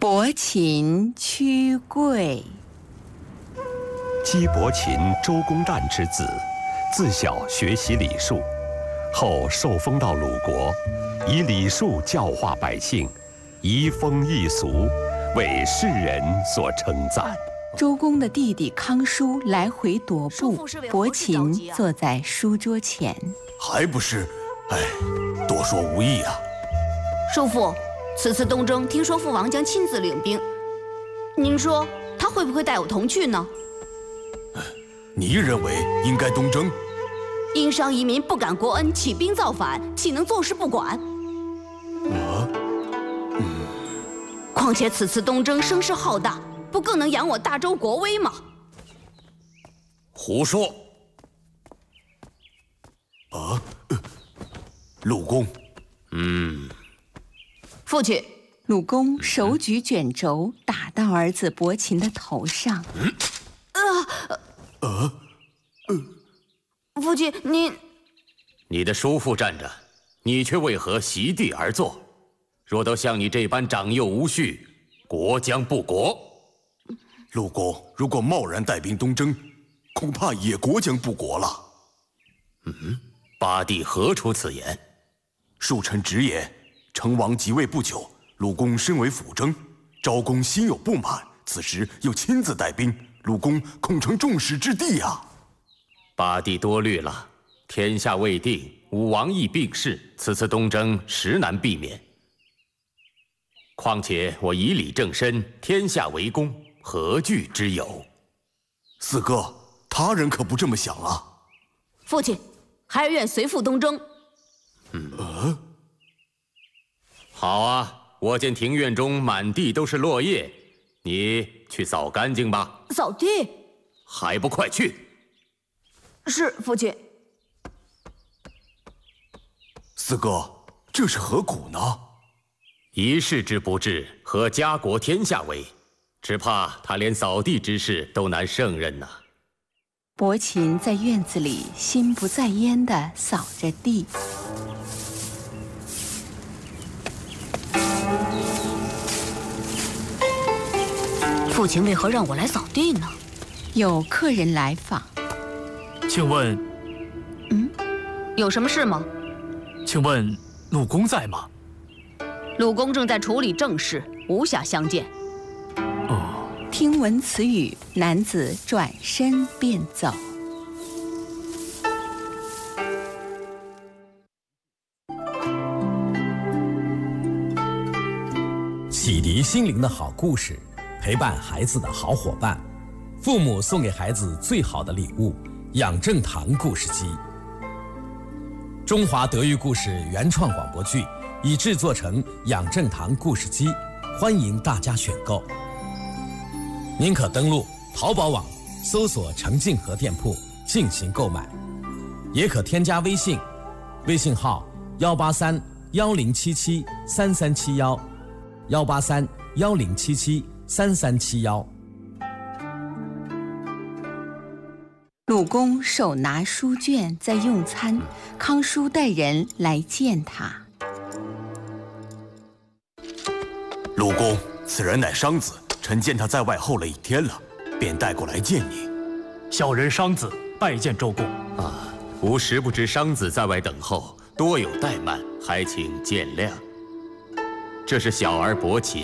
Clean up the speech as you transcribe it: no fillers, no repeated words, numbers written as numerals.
伯禽屈贵。 姬伯禽，周公旦之子，自小学习礼数，后受封到鲁国，以礼数教化百姓，移风易俗，为世人所称赞。 周公的弟弟康叔来回踱步，伯禽坐在书桌前。 还不是，多说无益啊。 叔父，此次东征，听说父王将亲自领兵，您说他会不会带我同去呢？ 你认为应该东征？ 殷商夷民不感国恩，起兵造反，岂能坐视不管？况且此次东征声势浩大，不更能扬我大周国威吗？ 胡说！鲁公， 父亲， 鲁公手举卷轴，打到儿子伯禽的头上。 父亲， 你的叔父站着，你却为何席地而坐？若都像你这般长幼无序，国将不国。 鲁公如果贸然带兵东征，恐怕也国将不国了。 八弟何出此言？ 恕臣直言，成王即位不久，鲁公身为辅征，昭公心有不满，此时又亲自带兵，鲁公恐成众矢之的啊！ 八弟多虑了，天下未定，武王亦病逝，此次东征实难避免。况且我以礼正身，天下为公，何惧之有？ 四哥，他人可不这么想啊。 父亲，孩儿愿随父东征。 好啊，我见庭院中满地都是落叶，你去扫干净吧。 扫地？ 还不快去！ 是，父亲。 四哥，这是何苦呢？ 一世之不治，何家国天下为？只怕他连扫地之事都难胜任呐。 伯禽在院子里心不在焉地扫着地。 父亲为何让我来扫地呢？ 有客人来访。 请问， 有什么事吗？ 请问鲁公在吗？ 鲁公正在处理政事，无暇相见。 听闻此语，男子转身便走。 启迪心灵的好故事，陪伴孩子的好伙伴，父母送给孩子最好的礼物——养正堂故事机。中华德育故事原创广播剧已制作成养正堂故事机，欢迎大家选购。您可登录淘宝网搜索程静和店铺进行购买，也可添加微信，微信号18310773371，18310773371。 鲁公手拿书卷在用餐，康叔带人来见他。 鲁公，此人乃商子，臣见他在外候了1天了，便带过来见你。 小人商子拜见周公。 吾实不知商子在外等候，多有怠慢，还请见谅。这是小儿伯禽，